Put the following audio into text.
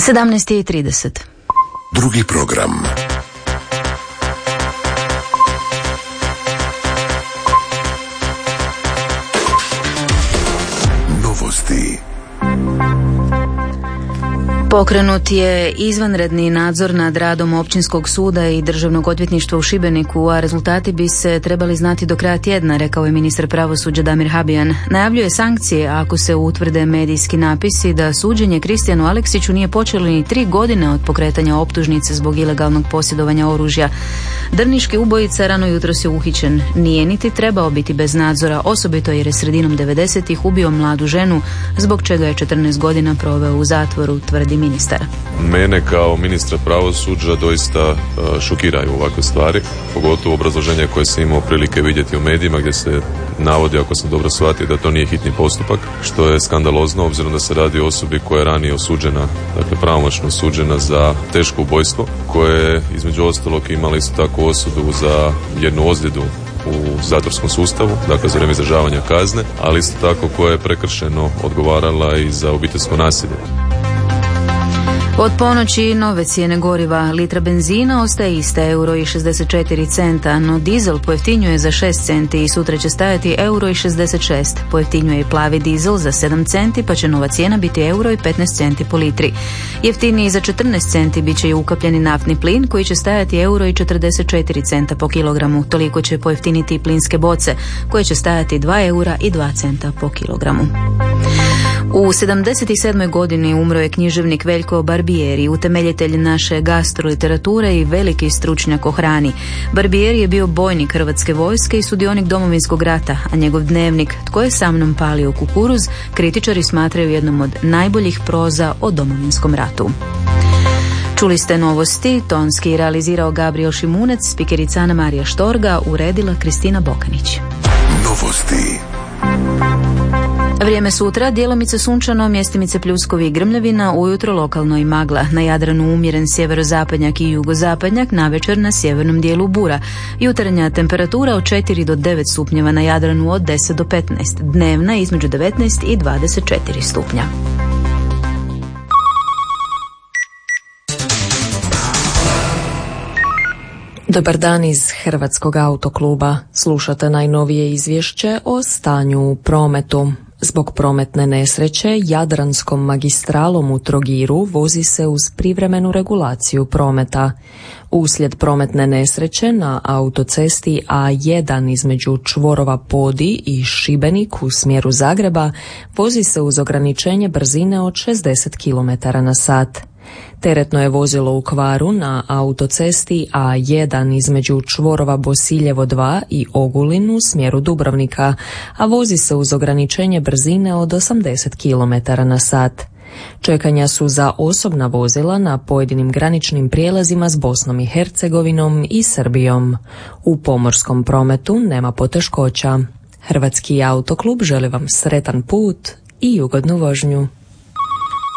17:30. Drugi program. Novosti. Pokrenut je izvanredni nadzor nad radom Općinskog suda i Državnog odvjetništva u Šibeniku, a rezultati bi se trebali znati do kraja tjedna, rekao je ministar pravosuđa Damir Habijan. Najavljuje sankcije ako se utvrde medijski napisi da suđenje Kristijanu Aleksiću nije počelo ni 3 godine od pokretanja optužnice zbog ilegalnog posjedovanja oružja. Drniški ubojica rano jutros je uhićen. Nije niti trebao biti bez nadzora, osobito jer je sredinom 90-ih ubio mladu ženu, zbog čega je 14 godina proveo u zatvoru, tvrdi ministar. Mene kao ministra pravosuđa doista šokiraju ovakve stvari, pogotovo obrazloženje koje sam imao prilike vidjeti u medijima gdje se navodi, ako sam dobro shvatio, da to nije hitni postupak, što je skandalozno obzirom da se radi o osobi koja je ranije osuđena, dakle pravomoćno osuđena za teško ubojstvo, koje je između ostalog imala isto tako osudu za jednu ozljedu u zatvorskom sustavu, dakle za vrijeme izdržavanja kazne, ali isto tako koja je prekršeno odgovarala i za obiteljsko nasilje. Od ponoći nove cijene goriva. Litra benzina ostaje ista, €1,64, no dizel pojeftinjuje za 6 centi i sutra će stajati €1,66. Pojeftinjuje i plavi dizel za 7 centi, pa će nova cijena biti €1,15 po litri. Jeftiniji za 14 centi bit će i ukapljeni naftni plin koji će stajati €1,44 po kilogramu. Toliko će pojeftiniti i plinske boce koje će stajati €2,02 po kilogramu. U 77. godini umro je književnik Veljko Barbieri, utemeljitelj naše gastroliterature i veliki stručnjak o hrani. Barbieri je bio bojnik Hrvatske vojske i sudionik Domovinskog rata, a njegov dnevnik "Tko je sa mnom palio kukuruz" kritičari smatraju jednom od najboljih proza o Domovinskom ratu. Čuli ste novosti, tonski realizirao Gabriel Šimunec, spikerica Ana Marija Štorga, uredila Kristina Bokanić. Novosti. Vrijeme sutra, djelomice sunčano, mjestimice pljuskovi i grmljavina, ujutro lokalno i magla. Na Jadranu umjeren sjeverozapadnjak i jugozapadnjak, navečer na sjevernom dijelu bura. Jutarnja temperatura od 4 do 9 stupnjeva, na Jadranu od 10 do 15. Dnevna između 19 i 24 stupnja. Dobar dan iz Hrvatskog autokluba. Slušate najnovije izvješće o stanju u prometu. Zbog prometne nesreće Jadranskom magistralom u Trogiru vozi se uz privremenu regulaciju prometa. Uslijed prometne nesreće na autocesti A1 između čvorova Podi i Šibenik u smjeru Zagreba vozi se uz ograničenje brzine od 60 km/h. Teretno je vozilo u kvaru na autocesti A1 između čvorova Bosiljevo 2 i Ogulin u smjeru Dubrovnika, a vozi se uz ograničenje brzine od 80 km/h. Čekanja su za osobna vozila na pojedinim graničnim prijelazima s Bosnom i Hercegovinom i Srbijom. U pomorskom prometu nema poteškoća. Hrvatski autoklub želi vam sretan put i ugodnu vožnju.